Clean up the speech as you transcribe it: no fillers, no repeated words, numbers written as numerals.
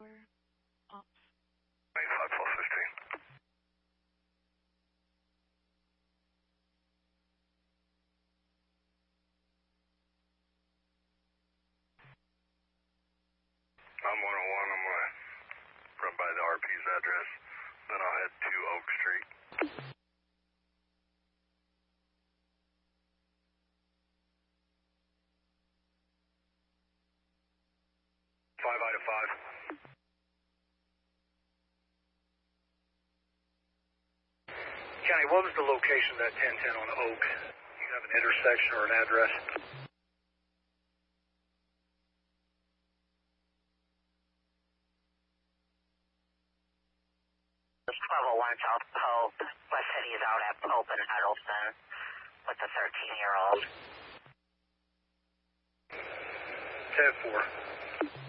25 plus 15. I'm 101. I'm going to run by the RP's address. Then I'll head to Oak Street. Five out of 5. Johnny, what was the location of that 1010 on Oak? You have an intersection or an address? It's 1201 South Pope. West City is out at Pope and Edelson with a 13-year-old. 10-4.